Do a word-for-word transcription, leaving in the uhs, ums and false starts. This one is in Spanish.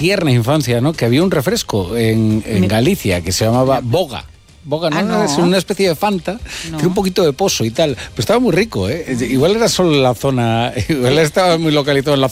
tierna infancia, ¿no? Que había un refresco en, en Galicia que se llamaba Boga. Boga, ¿no? Ah, no. Es una especie de Fanta, No. que un poquito de pozo y tal. Pero estaba muy rico, ¿eh? Igual era solo la zona, igual estaba muy localizado en la